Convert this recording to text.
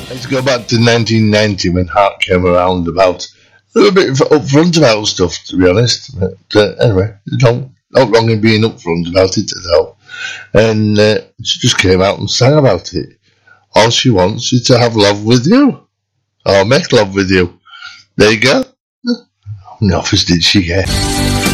Let's go back to 1990 when Hart came around about a little bit upfront about stuff, to be honest. But anyway, not wrong in being upfront about it at all. And she just came out and sang about it. All she wants is to have love with you, or make love with you. There you go. How many offers did she get?